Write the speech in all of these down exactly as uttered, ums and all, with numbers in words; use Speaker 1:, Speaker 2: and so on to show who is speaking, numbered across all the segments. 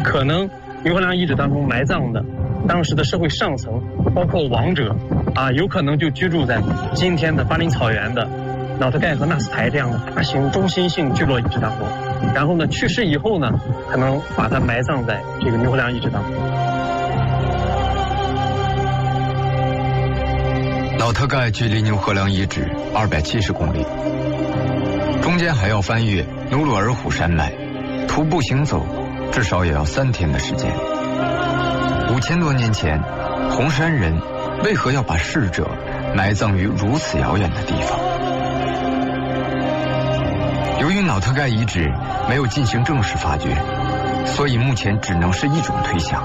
Speaker 1: 可能牛河梁遗址当中埋葬的当时的社会上层，包括王者啊，有可能就居住在今天的巴林草原的瑙特盖和纳斯台这样的大型中心性聚落遗址当中。然后呢，去世以后呢，可能把它埋葬在这个牛河梁遗址当中。
Speaker 2: 瑙特盖距离牛河梁遗址二百七十公里，中间还要翻越努鲁尔虎山脉，徒步行走至少也要三天的时间。五千多年前，红山人为何要把逝者埋葬于如此遥远的地方？由于瑙特盖遗址没有进行正式发掘，所以目前只能是一种推想。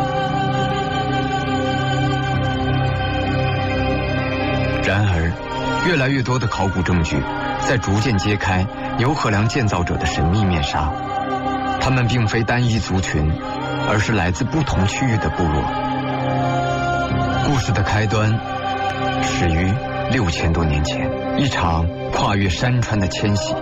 Speaker 2: 然而，越来越多的考古证据在逐渐揭开牛河梁建造者的神秘面纱。他们并非单一族群，而是来自不同区域的部落。故事的开端始于六千多年前，一场跨越山川的迁徙。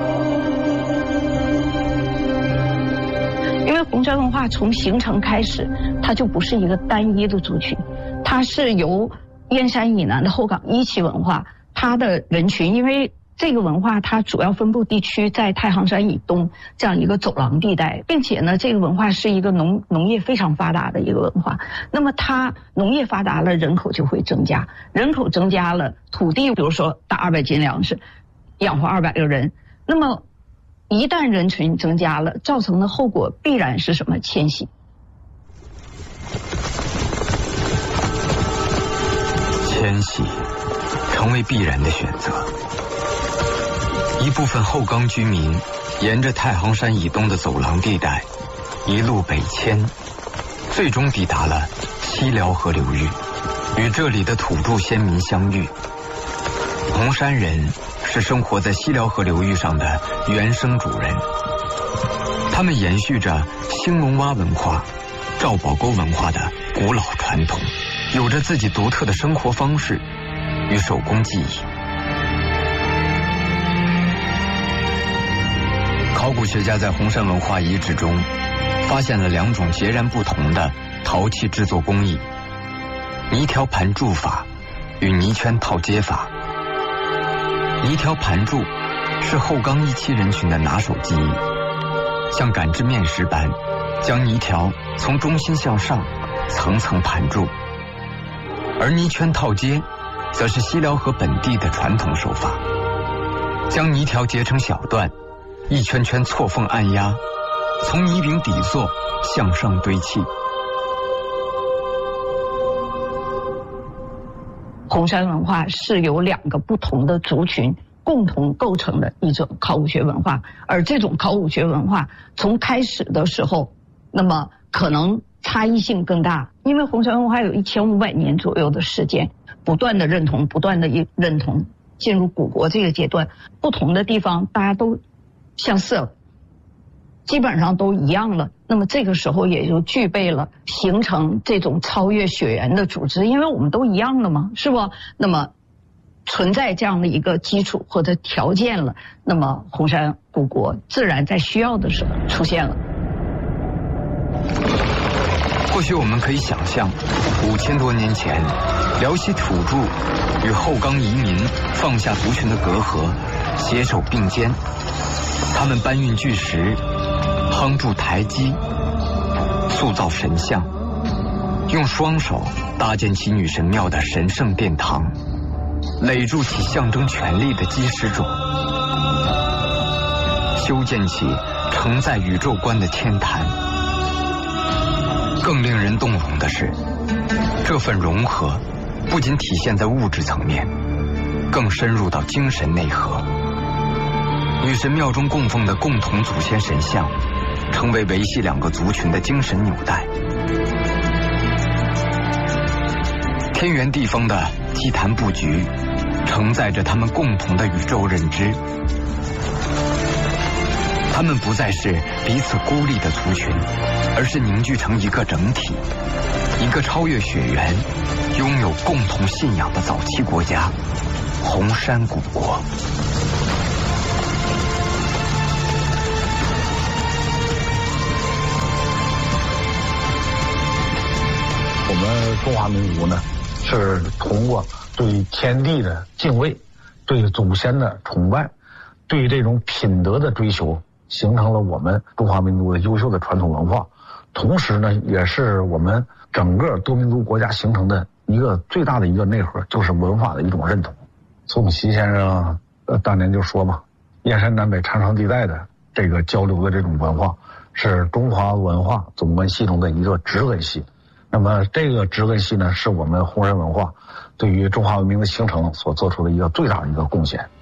Speaker 3: 因为红山文化从形成开始，它就不是一个单一的族群，它是由燕山以南的后岗伊旗文化，它的人群，因为这个文化它主要分布地区在太行山以东这样一个走廊地带，并且呢，这个文化是一个农农业非常发达的一个文化。那么它农业发达了，人口就会增加，人口增加了，土地比如说打二百斤粮食，养活二百个人。那么一旦人群增加了，造成的后果必然是什么？迁徙。
Speaker 2: 迁徙成为必然的选择。一部分后岗居民沿着太行山以东的走廊地带一路北迁，最终抵达了西辽河流域，与这里的土著先民相遇。红山人是生活在西辽河流域上的原生主人，他们延续着兴隆洼文化、赵宝沟文化的古老传统，有着自己独特的生活方式与手工技艺。考古学家在红山文化遗址中发现了两种截然不同的陶器制作工艺：泥条盘铸法与泥圈套接法。泥条盘铸是后岗一期人群的拿手技艺，像擀制面食般将泥条从中心向上层层盘铸，而泥圈套接则是西辽河本地的传统手法，将泥条截成小段，一圈圈错缝按压，从泥柄底座向上堆砌。
Speaker 3: 红山文化是由两个不同的族群共同构成的一种考古学文化，而这种考古学文化从开始的时候，那么可能差异性更大，因为红山文化有一千五百年左右的时间，不断的认同，不断的认同，进入古国这个阶段，不同的地方大家都相似了，基本上都一样了。那么这个时候也就具备了形成这种超越血缘的组织，因为我们都一样的嘛，是不？那么存在这样的一个基础或者条件了，那么红山古国自然在需要的时候出现了。
Speaker 2: 或许我们可以想象，五千多年前，辽西土著与后岗移民放下族群的隔阂，携手并肩，他们搬运巨石，夯筑台基，塑造神像，用双手搭建起女神庙的神圣殿堂，垒筑起象征权力的基石冢，修建起承载宇宙观的天坛。更令人动容的是，这份融合不仅体现在物质层面，更深入到精神内核。女神庙中供奉的共同祖先神像，成为维系两个族群的精神纽带。天圆地方的祭坛布局，承载着他们共同的宇宙认知。他们不再是彼此孤立的族群，而是凝聚成一个整体，一个超越血缘、拥有共同信仰的早期国家——红山古国。
Speaker 4: 们中华民族呢，是通过对天地的敬畏，对祖先的崇拜，对这种品德的追求，形成了我们中华民族的优秀的传统文化。同时呢，也是我们整个多民族国家形成的一个最大的一个内核，就是文化的一种认同。宋琦先生呃当年就说嘛，燕山南北长长地带的这个交流的这种文化，是中华文化总关系中的一个植根系。那么这个植根系呢，是我们红山文化对于中华文明的形成所做出的一个最大的一个贡献。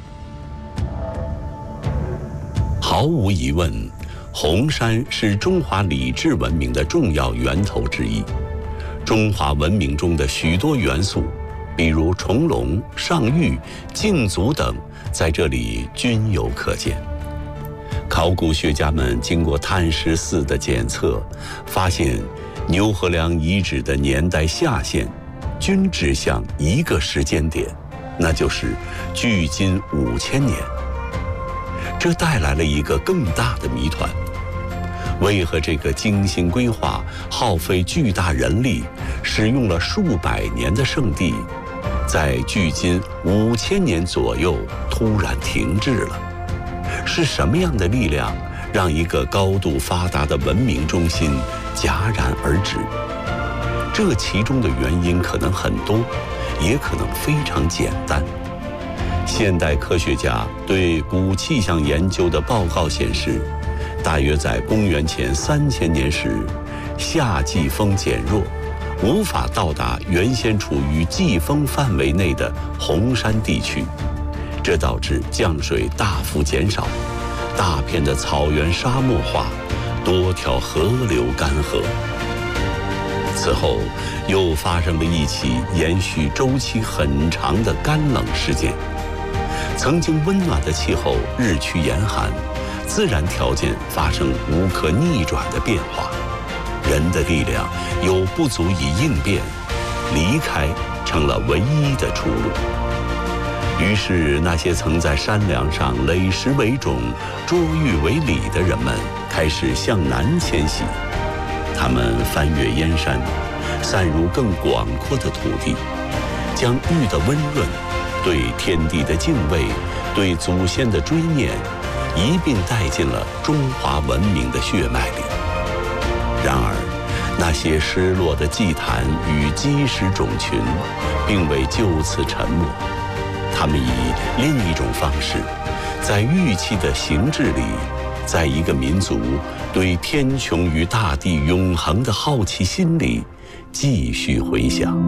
Speaker 5: 毫无疑问，红山是中华礼制文明的重要源头之一。中华文明中的许多元素，比如重龙、上玉、敬祖等，在这里均有可见。考古学家们经过碳十四的检测，发现牛河梁遗址的年代下限均指向一个时间点，那就是距今五千年。这带来了一个更大的谜团：为何这个精心规划、耗费巨大人力、使用了数百年的圣地，在距今五千年左右突然停滞了？是什么样的力量让一个高度发达的文明中心戛然而止？这其中的原因可能很多，也可能非常简单。现代科学家对古气象研究的报告显示，大约在公元前三千年时，夏季风减弱，无法到达原先处于季风范围内的红山地区，这导致降水大幅减少，大片的草原沙漠化，多条河流干涸。此后又发生了一起延续周期很长的干冷事件。曾经温暖的气候日趋严寒，自然条件发生无可逆转的变化，人的力量又不足以应变，离开成了唯一的出路。于是那些曾在山梁上垒石为冢、捉玉为礼的人们开始向南迁徙，他们翻越燕山，散入更广阔的土地，将玉的温润、对天地的敬畏、对祖先的追念一并带进了中华文明的血脉里。然而那些失落的祭坛与基石种群并未就此沉没，他们以另一种方式，在玉器的形制里，在一个民族对天穹与大地永恒的好奇心里继续回响。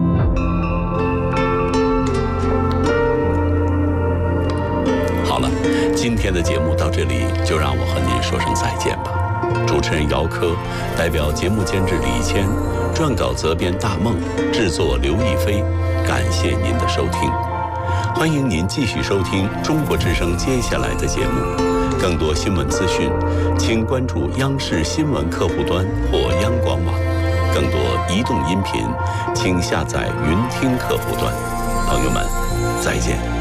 Speaker 5: 好了，今天的节目到这里，就让我和您说声再见吧。主持人姚科，代表节目监制李谦，撰稿责编大梦，制作刘亦菲，感谢您的收听。欢迎您继续收听中国之声接下来的节目。更多新闻资讯，请关注央视新闻客户端或央广网。更多移动音频，请下载云听客户端。朋友们，再见。